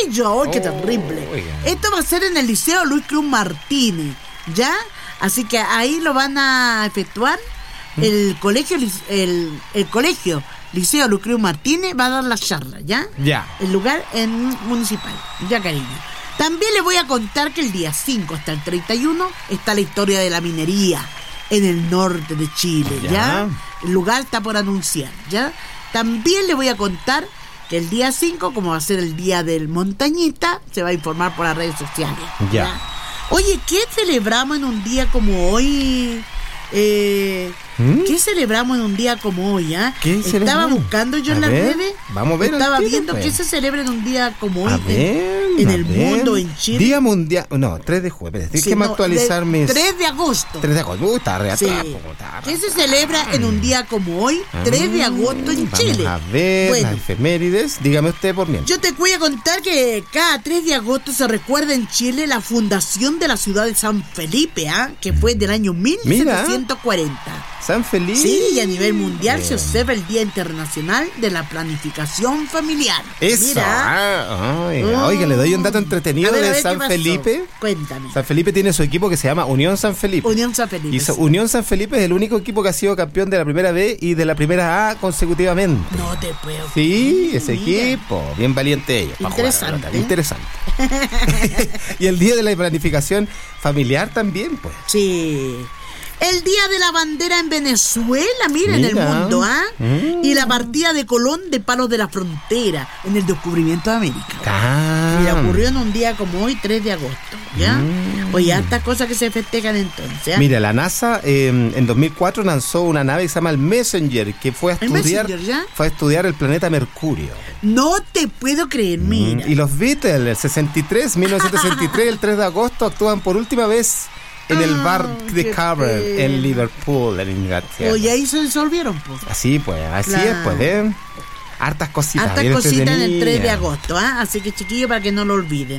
ellos. ¡Oh, qué terrible! Esto va a ser en el Liceo Luis Cruz Martínez, ¿ya? Así que ahí lo van a efectuar. El colegio Liceo Luis Cruz Martínez va a dar la charla, ¿ya? Ya. El lugar en municipal, ya, cariño. También les voy a contar que el día 5 hasta el 31 está la historia de la minería en el norte de Chile, ¿ya? El lugar está por anunciar, ¿ya? También les voy a contar que el día 5, como va a ser el día del montañista, se va a informar por las redes sociales. Ya. Oye, ¿qué celebramos en un día como hoy? ¿Qué celebramos en un día como hoy? Estaba buscando yo en las redes. Vamos a ver. Estaba viendo qué se celebra en un día como hoy en el mundo, en Chile. Día mundial. No, 3 de julio. Déjeme actualizar mis. 3 de agosto. 3 de agosto. Está re atrás. ¿Qué se celebra en un día como hoy, 3 de agosto en Chile? Vamos a ver las efemérides. Dígame usted por mientras. Yo te voy a contar que cada 3 de agosto se recuerda en Chile la fundación de la ciudad de San Felipe, que fue del año 1740. San Felipe. Sí, y a nivel mundial se observa el Día Internacional de la Planificación Familiar. Eso. Mira. Oiga, le doy un dato entretenido de San Felipe. Cuéntame. San Felipe tiene su equipo que se llama Unión San Felipe. Unión San Felipe. Y Unión San Felipe es el único equipo que ha sido campeón de la primera B y de la primera A consecutivamente. No te puedo. Sí, ese equipo. Bien valiente ellos. Interesante. Interesante. Y el Día de la Planificación Familiar también, pues. Sí. El Día de la Bandera en Venezuela, mira. En el mundo, y la partida de Colón de Palos de la Frontera en el descubrimiento de América. Mira, ocurrió en un día como hoy, 3 de agosto, ¿ya? Oye, hartas cosas que se festejan entonces, ¿ya? Mira, la NASA en 2004 lanzó una nave que se llama el Messenger, que fue a estudiar el planeta Mercurio. No te puedo creer, mira. Y los Beatles, 1963, el 3 de agosto, actúan por última vez en el bar de Cavern en Liverpool, en Inglaterra. Oye, ahí se disolvieron, pues. Así pues, es, pues, hartas cositas. Hartas cositas en el 3 de agosto, Así que, chiquillos, para que no lo olviden.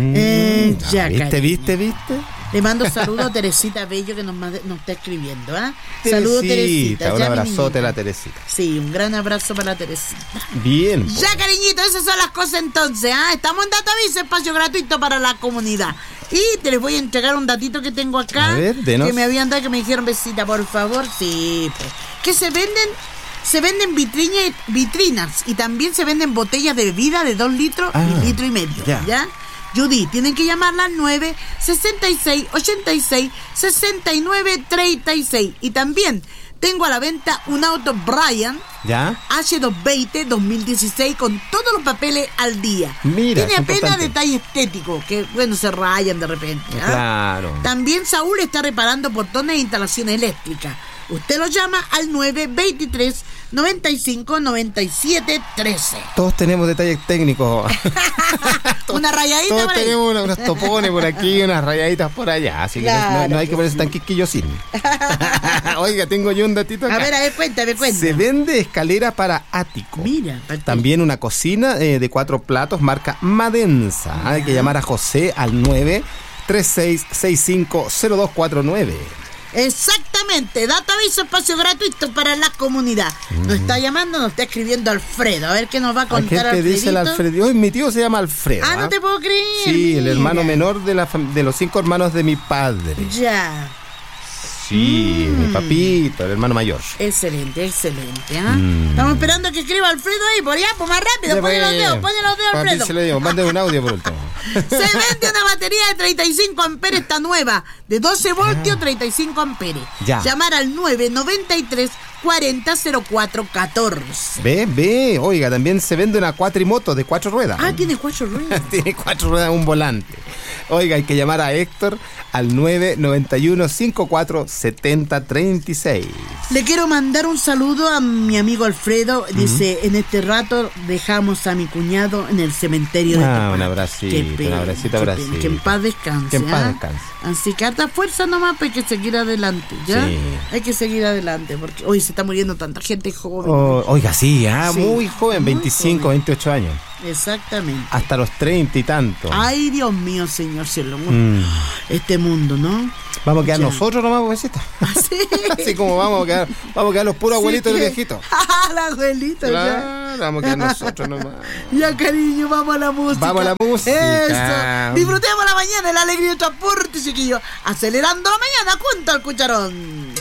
¿Viste? Le mando saludos a Teresita Bello, que nos está escribiendo, Saludos, Teresita. Un abrazote a la Teresita. Sí, un gran abrazo para la Teresita. Bien. Ya, cariñito, esas son las cosas entonces, Estamos en Dataviso, espacio gratuito para la comunidad. Y te les voy a entregar un datito que tengo acá. A ver, denos. Que me habían dado, que me dijeron, besita, por favor. Sí, pues. Que se venden vitrinas y también se venden botellas de bebida de 2 litros y litro y medio, ¿ya? Judy, tienen que llamarla al 966-86-69-36. Y también tengo a la venta un auto Bryant H220 2016 con todos los papeles al día. Mira, tiene apenas detalle estético, que bueno, se rayan de repente. Claro. También Saúl está reparando portones e instalaciones eléctricas. Usted lo llama al 923-95-97-13. Todos tenemos detalles técnicos. Una rayadita. Todos tenemos unos topones por aquí, unas rayaditas por allá. Así que no hay que ponerse tan quisquillosín. Oiga, tengo yo un datito acá. A ver, cuéntame. Se vende escalera para ático. Mira. También una cocina de 4 platos, marca Madensa. Hay que llamar a José al 936650249. Exactamente, Dataviso, espacio gratuito para la comunidad. Nos está llamando, nos está escribiendo Alfredo. A ver qué nos va a contar Alfredito. ¿Qué dice el Alfredo? Hoy mi tío se llama Alfredo. No te puedo creer. Sí, el hermano menor de los 5 hermanos de mi padre. Ya. Sí, mi papito, el hermano mayor. Excelente. Estamos esperando a que escriba Alfredo ahí, por allá, pues más rápido. Ponle los dedos, Alfredo. Se lo digo, mande un audio por último. Se vende una batería de 35 amperes, está nueva, de 12 voltios, 35 amperes. Llamar al 993 40 04 14. Ve, oiga, también se vende una cuatrimoto de 4 ruedas. Tiene 4 ruedas. Tiene 4 ruedas, un volante. Oiga, hay que llamar a Héctor al 991 54 70 36. Le quiero mandar un saludo a mi amigo Alfredo. Dice, en este rato dejamos a mi cuñado en el cementerio de Tupac. Un abracito. Que en paz descanse. Así que harta fuerza nomás, pues hay que seguir adelante, ¿ya? Sí. Hay que seguir adelante, porque hoy se está muriendo tanta gente joven. Oiga, sí, muy joven, 25, 28 años. Exactamente. Hasta los 30 y tanto. Ay, Dios mío, señor cielo. Este mundo, ¿no? Vamos a quedar nosotros nomás, pobrecita. ¿Sí? Así como vamos a quedar los puros abuelitos y los viejitos. El abuelito, ya. Vamos a quedar nosotros nomás. Ya, cariño, vamos a la música. Vamos a la música. Eso. Disfrutemos la mañana, la alegría de transporte, chiquillos. Acelerando la mañana, cuenta el cucharón.